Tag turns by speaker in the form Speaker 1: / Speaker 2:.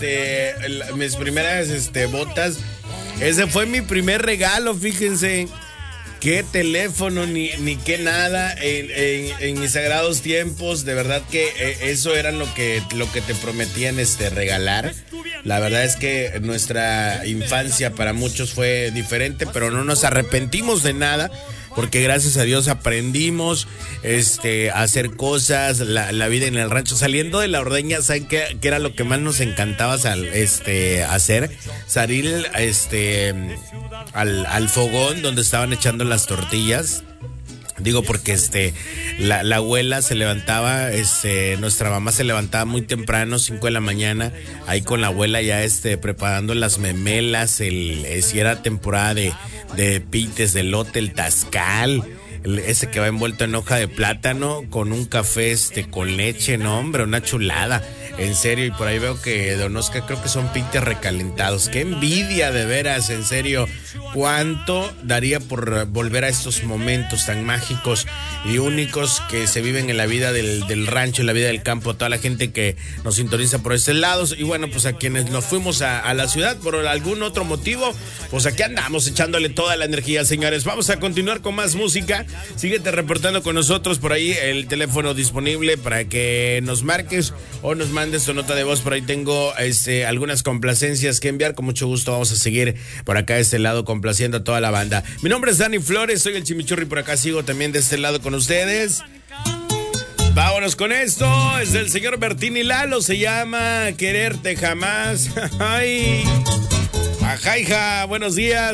Speaker 1: mis primeras botas. Ese fue mi primer regalo, fíjense. Qué teléfono, ni qué nada en mis sagrados tiempos. De verdad que eso era lo que te prometían regalar. La verdad es que nuestra infancia para muchos fue diferente, pero no nos arrepentimos de nada. Porque gracias a Dios aprendimos a hacer cosas, la vida en el rancho. Saliendo de la ordeña, ¿saben qué era lo que más nos encantaba hacer? Salir al fogón donde estaban echando las tortillas. Digo porque la abuela se levantaba, nuestra mamá se levantaba muy temprano, 5 de la mañana, ahí con la abuela ya preparando las memelas, si era temporada de pites, de elote, el tascal, ese que va envuelto en hoja de plátano, con un café con leche, no hombre, una chulada. En serio, y por ahí veo que Don Oscar creo que son pites recalentados. ¡Qué envidia, de veras! En serio, ¿cuánto daría por volver a estos momentos tan mágicos y únicos que se viven en la vida del rancho, en la vida del campo? Toda la gente que nos sintoniza por estos lados. Y bueno, pues a quienes nos fuimos a la ciudad por algún otro motivo, pues aquí andamos echándole toda la energía, señores. Vamos a continuar con más música. Síguete reportando con nosotros por ahí, el teléfono disponible para que nos marques o nos mandes tu nota de voz. Por ahí tengo algunas complacencias que enviar. Con mucho gusto vamos a seguir por acá de este lado complaciendo a toda la banda. Mi nombre es Dani Flores, soy el Chimichurri, por acá sigo también de este lado con ustedes. Vámonos con esto, es del señor Bertini Lalo, se llama Quererte Jamás. Ay, ajaija, buenos días.